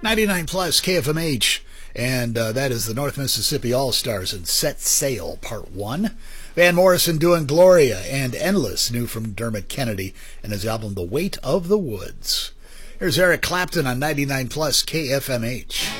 99 plus KFMH, and that is the North Mississippi All-Stars and Set Sail Part 1. Van Morrison doing Gloria and Endless, new from Dermot Kennedy and his album The Weight of the Woods. Here's Eric Clapton on 99 plus KFMH.